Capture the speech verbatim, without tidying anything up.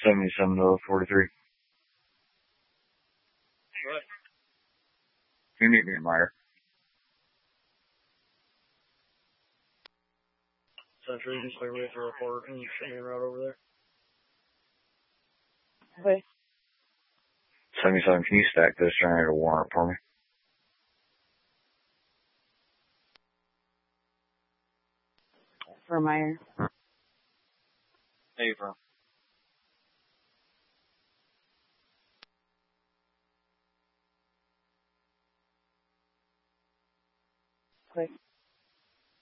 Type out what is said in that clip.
seventy-seven to forty-three. What? Can you meet me in Meyer? Century, you can clear me for a report and show me around over there. Okay. seventy-seven, can you stack this generator warrant for me? For Meyer. Hey, bro. Okay.